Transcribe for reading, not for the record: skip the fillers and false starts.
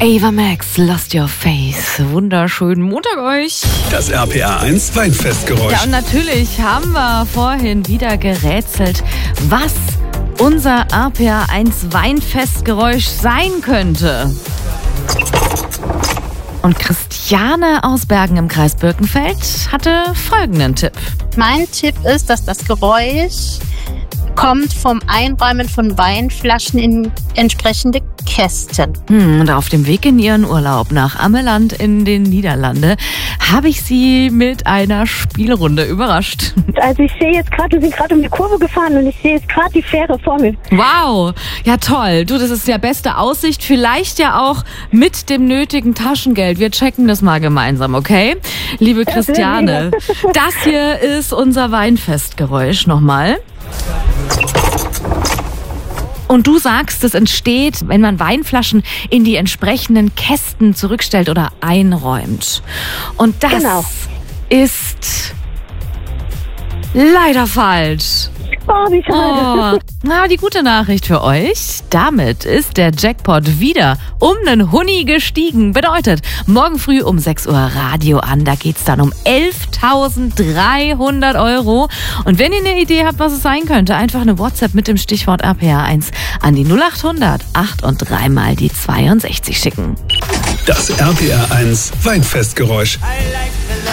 Ava Max, Lost Your Face. Wunderschönen Montag euch. Das RPA1 Weinfestgeräusch. Ja, und natürlich haben wir vorhin wieder gerätselt, was unser RPA1 Weinfestgeräusch sein könnte. Und Christiane aus Bergen im Kreis Birkenfeld hatte folgenden Tipp. Mein Tipp ist, dass das Geräusch kommt vom Einräumen von Weinflaschen in entsprechende Kästen. Und auf dem Weg in ihren Urlaub nach Ameland in den Niederlanden habe ich sie mit einer Spielrunde überrascht. Also ich sehe jetzt gerade, wir sind gerade um die Kurve gefahren und ich sehe jetzt gerade die Fähre vor mir. Wow, ja toll. Du, das ist ja beste Aussicht. Vielleicht ja auch mit dem nötigen Taschengeld. Wir checken das mal gemeinsam, okay? Liebe Christiane, das hier ist unser Weinfestgeräusch nochmal. Und du sagst, es entsteht, wenn man Weinflaschen in die entsprechenden Kästen zurückstellt oder einräumt. Und das ist leider falsch. Oh, wie schade. Na, die gute Nachricht für euch, damit ist der Jackpot wieder um einen Huni gestiegen. Bedeutet, morgen früh um 6 Uhr Radio an, da geht's dann um 11.300 €. Und wenn ihr eine Idee habt, was es sein könnte, einfach eine WhatsApp mit dem Stichwort RPA1 an die 0800 8 und 3 mal die 62 schicken. Das RPA1 Weinfestgeräusch.